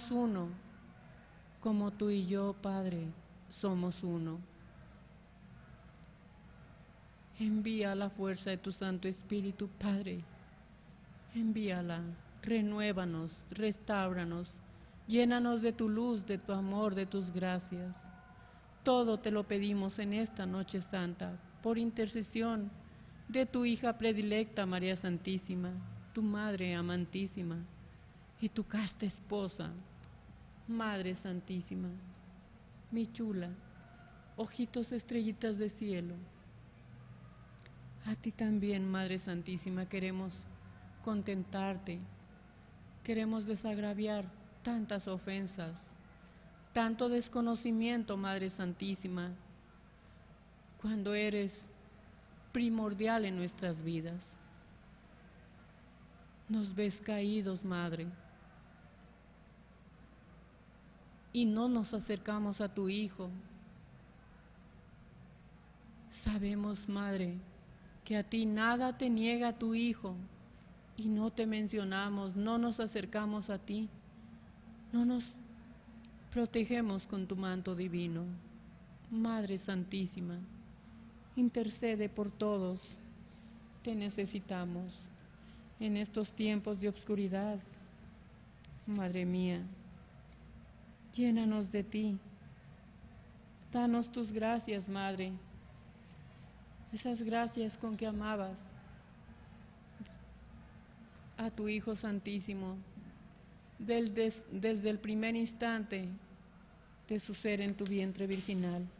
somos uno, como tú y yo, Padre, somos uno. Envía la fuerza de tu Santo Espíritu, Padre. Envíala, renuévanos, restáuranos, llénanos de tu luz, de tu amor, de tus gracias. Todo te lo pedimos en esta noche santa, por intercesión de tu hija predilecta, María Santísima, tu Madre amantísima, y tu casta esposa, Madre Santísima, mi chula, ojitos estrellitas de cielo. A ti también, Madre Santísima, queremos contentarte, queremos desagraviar tantas ofensas, tanto desconocimiento, Madre Santísima, cuando eres primordial en nuestras vidas. Nos ves caídos, Madre, y no nos acercamos a tu Hijo. Sabemos, Madre, que a ti nada te niega tu Hijo, y no te mencionamos, no nos acercamos a ti, no nos protegemos con tu manto divino. Madre Santísima, intercede por todos, te necesitamos en estos tiempos de obscuridad. Madre mía, llénanos de ti, danos tus gracias, Madre, esas gracias con que amabas a tu Hijo Santísimo desde el primer instante de su ser en tu vientre virginal.